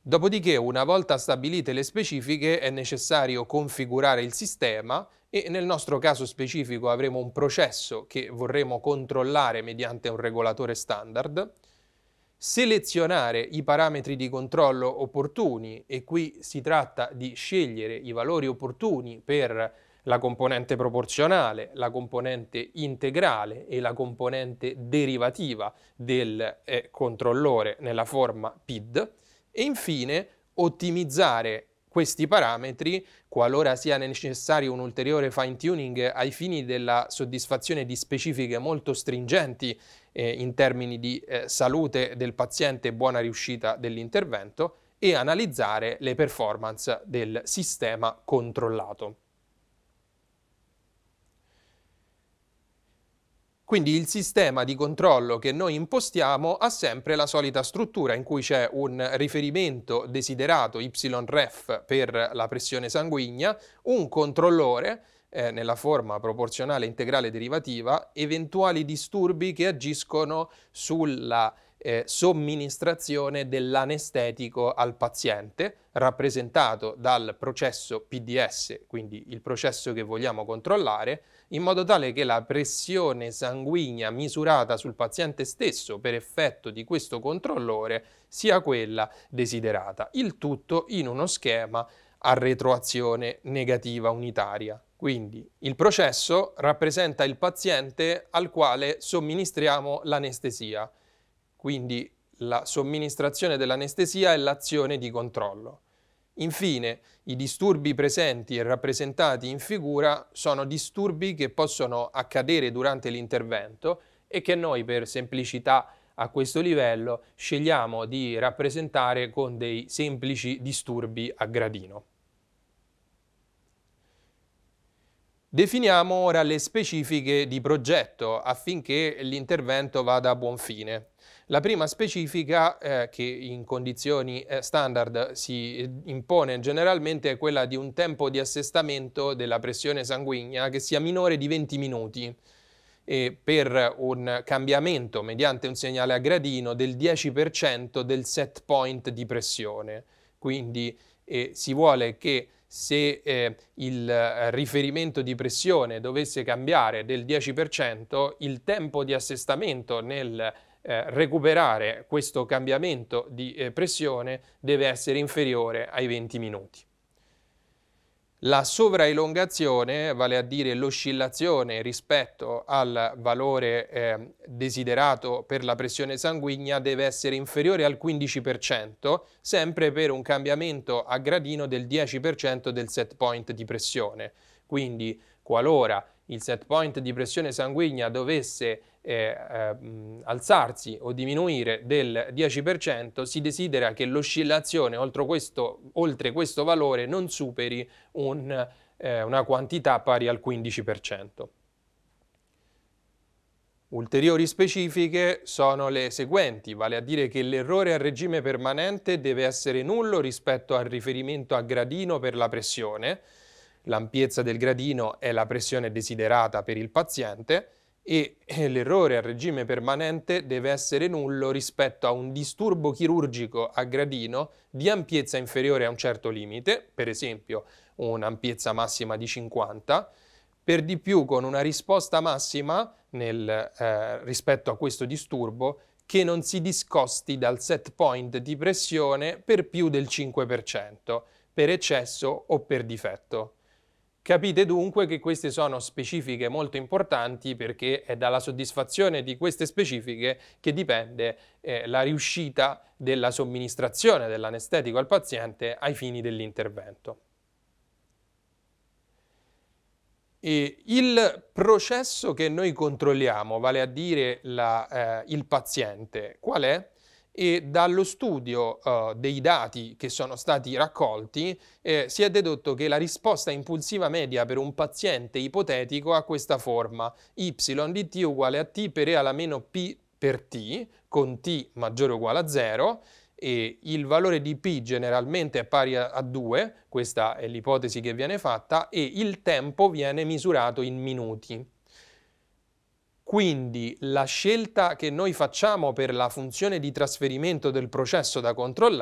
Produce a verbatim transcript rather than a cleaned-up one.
Dopodiché, una volta stabilite le specifiche, è necessario configurare il sistema e nel nostro caso specifico avremo un processo che vorremmo controllare mediante un regolatore standard, selezionare i parametri di controllo opportuni, e qui si tratta di scegliere i valori opportuni per la componente proporzionale, la componente integrale e la componente derivativa del eh, controllore nella forma P I D, e infine ottimizzare questi parametri qualora sia necessario un ulteriore fine tuning ai fini della soddisfazione di specifiche molto stringenti eh, in termini di eh, salute del paziente e buona riuscita dell'intervento, e analizzare le performance del sistema controllato. Quindi il sistema di controllo che noi impostiamo ha sempre la solita struttura in cui c'è un riferimento desiderato Y ref per la pressione sanguigna, un controllore eh, nella forma proporzionale integrale derivativa, eventuali disturbi che agiscono sulla eh, somministrazione dell'anestetico al paziente, rappresentato dal processo P D S, quindi il processo che vogliamo controllare, in modo tale che la pressione sanguigna misurata sul paziente stesso per effetto di questo controllore sia quella desiderata. Il tutto in uno schema a retroazione negativa unitaria. Quindi il processo rappresenta il paziente al quale somministriamo l'anestesia. Quindi la somministrazione dell'anestesia è l'azione di controllo. Infine, i disturbi presenti e rappresentati in figura sono disturbi che possono accadere durante l'intervento e che noi, per semplicità a questo livello, scegliamo di rappresentare con dei semplici disturbi a gradino. Definiamo ora le specifiche di progetto affinché l'intervento vada a buon fine. La prima specifica, eh, che in condizioni eh, standard si impone generalmente, è quella di un tempo di assestamento della pressione sanguigna che sia minore di venti minuti, e per un cambiamento mediante un segnale a gradino del dieci per cento del set point di pressione. Quindi eh, si vuole che se eh, il riferimento di pressione dovesse cambiare del dieci per cento, il tempo di assestamento nel eh, recuperare questo cambiamento di eh, pressione deve essere inferiore ai venti minuti. La sovraelongazione, vale a dire l'oscillazione rispetto al valore eh, desiderato per la pressione sanguigna, deve essere inferiore al quindici per cento, sempre per un cambiamento a gradino del dieci per cento del set point di pressione. Quindi, qualora il set point di pressione sanguigna dovesse eh, eh, alzarsi o diminuire del dieci per cento, si desidera che l'oscillazione oltre questo, oltre questo valore non superi un, eh, una quantità pari al quindici per cento. Ulteriori specifiche sono le seguenti, vale a dire che l'errore a regime permanente deve essere nullo rispetto al riferimento a gradino per la pressione. L'ampiezza del gradino è la pressione desiderata per il paziente, e l'errore a regime permanente deve essere nullo rispetto a un disturbo chirurgico a gradino di ampiezza inferiore a un certo limite, per esempio un'ampiezza massima di cinquanta, per di più con una risposta massima nel, eh, rispetto a questo disturbo che non si discosti dal set point di pressione per più del cinque per cento, per eccesso o per difetto. Capite dunque che queste sono specifiche molto importanti, perché è dalla soddisfazione di queste specifiche che dipende eh, la riuscita della somministrazione dell'anestetico al paziente ai fini dell'intervento. E il processo che noi controlliamo, vale a dire la, eh, il paziente, qual è? E dallo studio uh, dei dati che sono stati raccolti eh, si è dedotto che la risposta impulsiva media per un paziente ipotetico ha questa forma: y di t uguale a t per e alla meno p per t, con t maggiore o uguale a zero, e il valore di p generalmente è pari a, a due, questa è l'ipotesi che viene fatta, e il tempo viene misurato in minuti. Quindi la scelta che noi facciamo per la funzione di trasferimento del processo da controllare